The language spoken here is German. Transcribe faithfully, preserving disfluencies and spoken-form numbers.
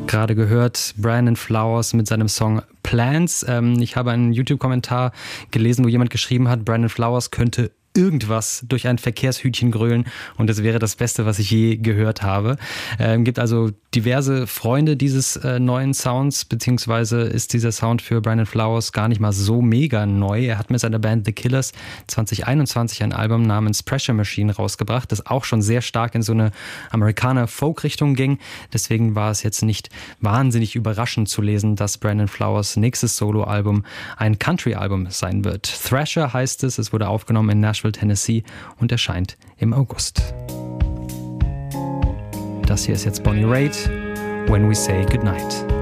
Gerade gehört Brandon Flowers mit seinem Song Plants. Ähm, ich habe einen YouTube-Kommentar gelesen, wo jemand geschrieben hat, Brandon Flowers könnte irgendwas durch ein Verkehrshütchen grölen und das wäre das Beste, was ich je gehört habe. Ähm, gibt also diverse Freunde dieses äh, neuen Sounds, beziehungsweise ist dieser Sound für Brandon Flowers gar nicht mal so mega neu. Er hat mit seiner Band The Killers zwanzig einundzwanzig ein Album namens Pressure Machine rausgebracht, das auch schon sehr stark in so eine Amerikaner-Folk-Richtung ging. Deswegen war es jetzt nicht wahnsinnig überraschend zu lesen, dass Brandon Flowers nächstes Soloalbum ein Country-Album sein wird. Thrasher heißt es, es wurde aufgenommen in Nashville, Tennessee und erscheint im August. Das hier ist jetzt Bonnie Raitt, When We Say Goodnight.